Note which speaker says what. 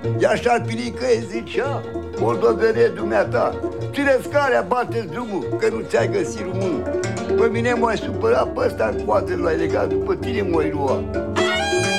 Speaker 1: Iar șarpinică îi zicea: Moldovene, dumneata, țineți calea, bateți drumul, că nu ți-ai găsit românul. Pe mine m-ai supărat, pe ăsta în coadă l-ai legat, după tine m-ai luat.